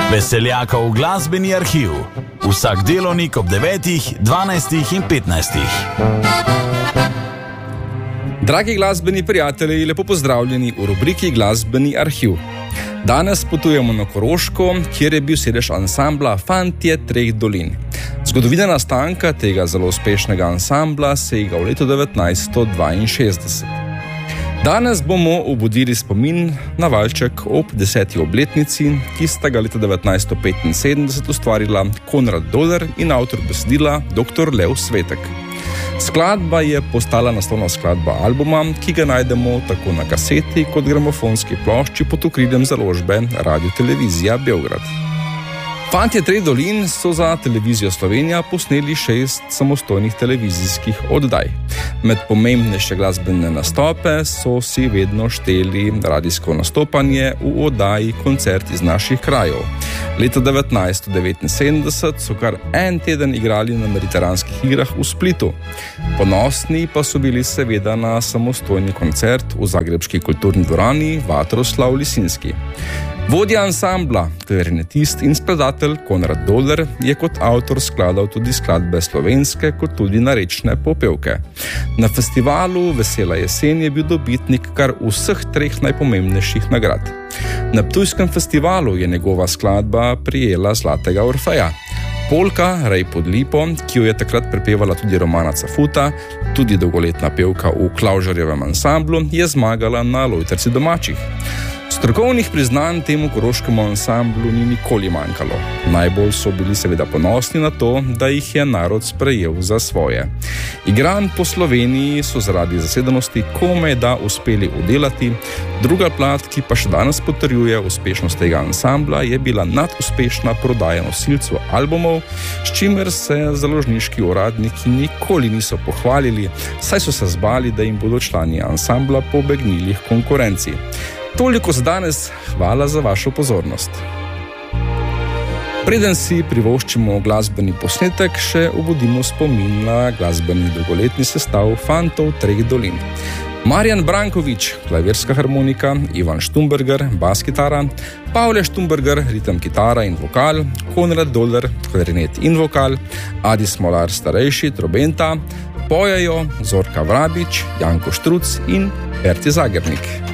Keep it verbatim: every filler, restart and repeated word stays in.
Veseljakov glasbeni arhiv. Vsak delovnik ob devetih, dvanajstih in petnajstih. Dragi glasbeni prijatelji, lepo pozdravljeni v rubriki Glasbeni arhiv. Danes potujemo na Koroško, kjer je bil sedež ansambla Fantje treh dolin. Zgodovina nastanka tega zelo uspešnega ansambla sega v leto devetnajststo dvainšestdeset. Danes bomo obudili spomin na valček ob deseti obletnici, ki sta ga leta devetnajststo petinsedemdeset ustvarila Konrad Doler in avtor besedila doktor Lev Svetek. Skladba je postala naslovna skladba albuma, ki ga najdemo tako na kaseti kot gramofonski plošči pod okriljem založbe Radio-televizija Beograd. Fantje treh dolin so za Televizijo Slovenija posneli šest samostojnih televizijskih oddaj. Med pomembnejše glasbene nastope so si vedno šteli radijsko nastopanje v oddaji Koncert iz naših krajev. Leta devetnajststo devetinsedemdeset so kar en teden igrali na mediteranskih igrah v Splitu. Ponosni pa so bili seveda na samostojni koncert v zagrebški kulturni dvorani Vatroslav Lisinski. Vodja ansambla, klarinetist in skladatelj Konrad Doler je kot avtor skladal tudi skladbe slovenske kot tudi narečne popevke. Na festivalu Vesela jesen je bil dobitnik kar vseh treh najpomembnejših nagrad. Na ptujskem festivalu je njegova skladba prijela Zlatega Orfeja. Polka Rej pod lipo, ki jo je takrat prepevala tudi Romana Cafuta, tudi dolgoletna pevka v Klavžarjevem ansamblu, je zmagala na Lojtrci domačih. Strokovnih priznanj temu koroškemu ansamblu ni nikoli manjkalo. Najbolj so bili seveda ponosni na to, da jih je narod sprejel za svoje. Igranj po Sloveniji so zaradi zasedenosti komaj da uspeli udelati, druga plat, ki pa še danes potrjuje uspešnost tega ansambla, je bila naduspešna prodaja nosilcev albumov, s čimer se založniški uradniki nikoli niso pohvalili, saj so se zbali, da jim bodo člani ansambla pobegnili h konkurenci. Toliko za danes, hvala za vašo pozornost. Preden si privoščimo glasbeni posnetek, še obudimo spomin na glasbeni dolgoletni sestav Fantov treh dolin. Marjan Brankovič, klavirska harmonika, Ivan Štumberger, bas kitara, Pavle Štumberger, ritem kitara in vokal, Konrad Doler, klarinet in vokal, Adi Smolar starejši, trobenta, pojejo Zorka Vrabič, Janko Štruc in Perti Zagernik.